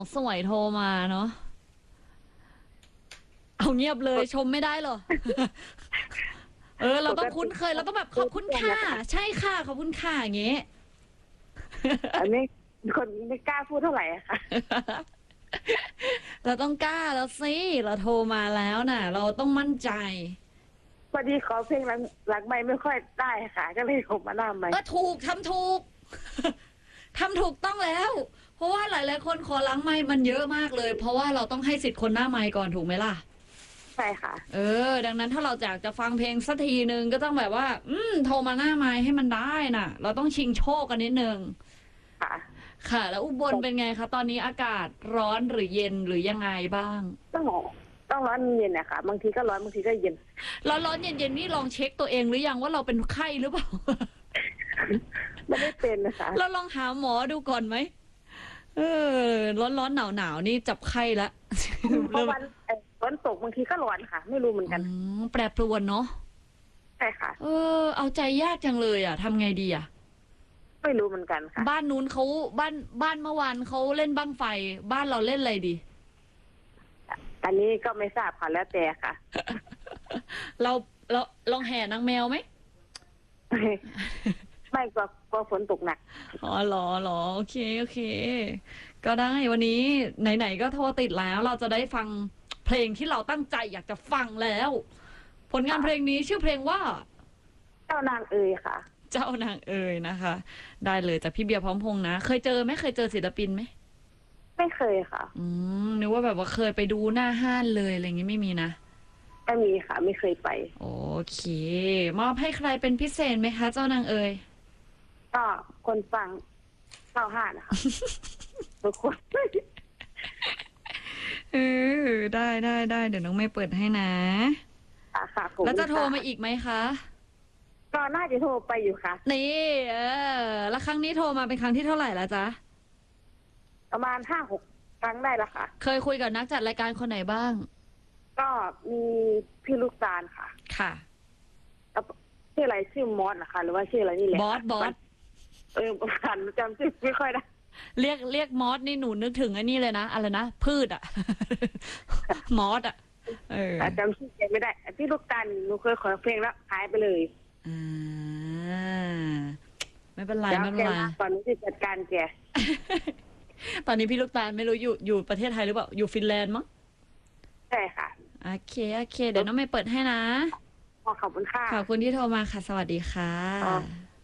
สวยโทรมาเนาะเอาเงียบเลยชมไม่ได้เหรอ เราปกต้องคุ้นติเคยเราต้องแบบขคุอบคุณค่ะยกันนะคะใช่ค่ะขอบคุณค่ะอย่างเงี้ยอันนี้คนไม่กล้าพูดเท่าไหร่อะค่ะเราต้องกล้าแล้วสิเราโทรมาแล้วน่ะเราต้องมั่นใจพอดีขอเพลงหลังไม่ค่อยได้ค่ะก็เลยผมมาหน้าใหม่ถูกทำถูก ทำถูกต้องแล้ว เพราะว่าหลายๆคนขอล้างไมค์มันเยอะมากเลยเพราะว่าเราต้องให้สิทธิ์คนหน้าไมค์ก่อนถูกไหมล่ะใช่ค่ะดังนั้นถ้าเราอยากจะฟังเพลงสักทีหนึ่งก็ต้องแบบว่าโทรมาหน้าไมค์ให้มันได้น่ะเราต้องชิงโชคกันนิดนึงค่ะค่ะแล้วอุบลเป็นไงคะตอนนี้อากาศร้อนหรือเย็นหรือยังไงบ้างต้องต้องร้อนเย็นนะคะบางทีก็ร้อนบางทีก็เย็นร้อนเย็นนี่ลองเช็คตัวเองหรือยังว่าเราเป็นไข้หรือเปล่าไม่ได้เป็นนะคะเราลองหาหมอดูก่อนไหมร้อนหนาวนี่จับไข้ละเพราะวันฝนตกบางทีก็ร้อนค่ะ ไม่รู้เหมือนกันแปรปรวนเนาะใช่ค่ะเอาใจยากจังเลยอ่ะทำไงดีอ่ะไม่รู้เหมือนกันค่ะบ้านนู้นเขาบ้านเมื่อวานเขาเล่นบั้งไฟบ้านเราเล่นอะไรดีอันนี้ก็ไม่ทราบค่ะแล้วแต่ค่ะเราเราลองแห่นางแมวไหมไม่กลัวฝนตกหนักอ๋อเหรอโอเคก็ได้วันนี้ไหนๆก็โทรติดแล้วเราจะได้ฟังเพลงที่เราตั้งใจอยากจะฟังแล้ว ผลงานเพลงนี้ชื่อเพลงว่าเจ้านางเอ๋ยค่ะเจ้านางเอ๋ยนะคะได้เลยจากพี่เบียร์พร้อมพงษ์นะเคยเจอไหมเคยเจอศิลปินไหมไม่เคยค่ะนึกว่าแบบว่าเคยไปดูหน้าห้านเลยอะไรอย่างงี้ไม่มีนะไม่มีค่ะไม่เคยไปโอเคมอบให้ใครเป็นพิเศษไหมคะเจ้านางเอ๋ยก็คนฟัง95นะคะทุกคนได้เดี๋ยวน้องไม่เปิดให้นะค่ะแล้วจะโทรมาอีกไหมคะก็น่าจะโทรไปอยู่ค่ะนี่แล้วครั้งนี้โทรมาเป็นครั้งที่เท่าไหร่แล้วจ๊ะประมาณ5-6ครั้งได้ละค่ะเคยคุยกับนักจัดรายการคนไหนบ้างก็มีพี่ลูกตาลค่ะค่ะชื่ออะไรชื่อมอสนะคะหรือว่าชื่ออะไรนี่แหละบอสผ่านจำชื่อไม่ค่อยได้เรียกมอสนี่หนูนึกถึงไอ้นี่เลยนะอะไรนะพืชอ่ะ มอสอ่ะจำชื่อแกไม่ได้พี่ลูกตาลหนูเคยขอเพลงแล้วหายไปเลยอ่าไม่เป็นไรตอนนี้ที่จัดการแกตอนนี้พี่ลูกตาลไม่รู้อยู่ประเทศไทยหรือเปล่าอยู่ฟินแลนด์มั้งใช่ค่ะโอเคเดี๋ยวน้องไม่เปิดให้นะขอบคุณค่ะขอบคุณที่โทรมาค่ะสวัสดีค่ะ